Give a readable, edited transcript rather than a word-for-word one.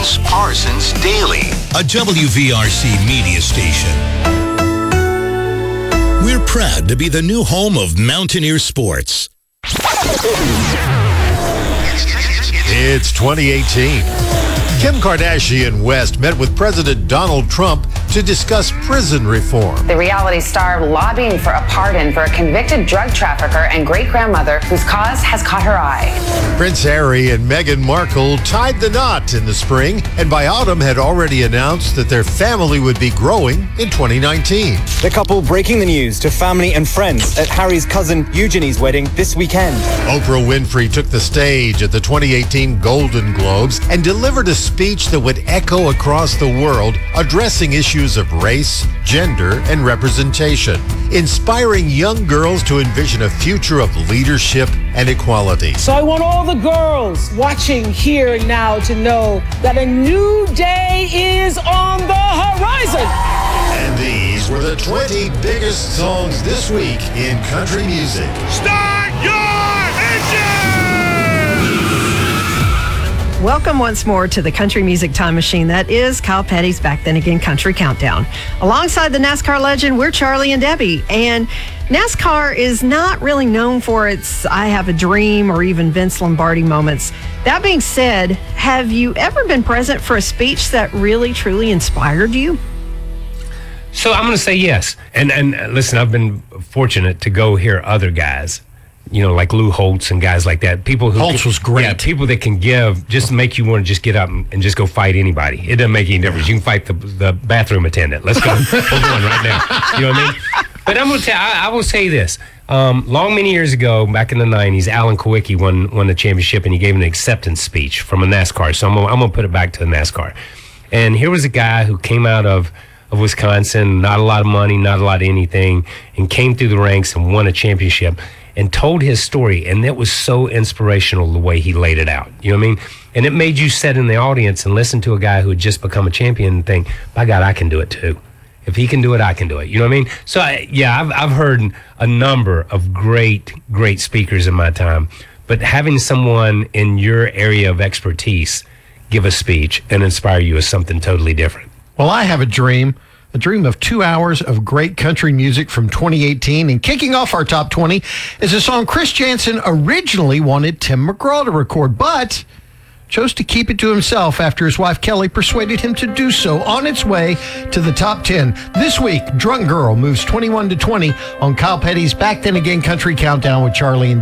Niles Parsons Daily, a WVRC media station. We're proud to be the new home of Mountaineer sports. It's 2018. Kim Kardashian West met with President Donald Trump to discuss prison reform. The reality star lobbying for a pardon for a convicted drug trafficker and great-grandmother whose cause has caught her eye. Prince Harry and Meghan Markle tied the knot in the spring, and by autumn had already announced that their family would be growing in 2019. The couple breaking the news to family and friends at Harry's cousin Eugenie's wedding this weekend. Oprah Winfrey took the stage at the 2018 Golden Globes and delivered a speech that would echo across the world, addressing issues of race, gender, and representation, inspiring young girls to envision a future of leadership and equality. So I want all the girls watching here and now to know that a new day is on the horizon. And these were the 20 biggest songs this week in country music. Start your engine! Welcome once more to the Country Music Time Machine. That is Kyle Petty's Back Then Again Country Countdown. Alongside the NASCAR legend, we're Charlie and Debbie. And NASCAR is not really known for its I Have a Dream or even Vince Lombardi moments. That being said, have you ever been present for a speech that really, truly inspired you? So I'm going to say yes. And listen, I've been fortunate to go hear other guys, you know, like Lou Holtz and guys like that. People who Holtz was great. Yeah, people that can give, just make you want to just get up and just go fight anybody. It doesn't make any difference. You can fight the bathroom attendant. Let's go. We're going right now. You know what I mean? But I'm going to tell. I will say this. Many years ago, back in the 90s, Alan Kawicki won the championship, and he gave an acceptance speech from a NASCAR. So I'm going to put it back to the NASCAR. And here was a guy who came out of Wisconsin, not a lot of money, not a lot of anything, and came through the ranks and won a championship and told his story. And it was so inspirational the way he laid it out. You know what I mean? And it made you sit in the audience and listen to a guy who had just become a champion and think, by God, I can do it too. If he can do it, I can do it. You know what I mean? So, I've heard a number of great speakers in my time. But having someone in your area of expertise give a speech and inspire you is something totally different. Well, I have a dream of 2 hours of great country music from 2018. And kicking off our top 20 is a song Chris Janson originally wanted Tim McGraw to record, but chose to keep it to himself after his wife Kelly persuaded him to do so. On its way to the top 10. This week, Drunk Girl moves 21 to 20 on Kyle Petty's Back Then Again Country Countdown with Charlie and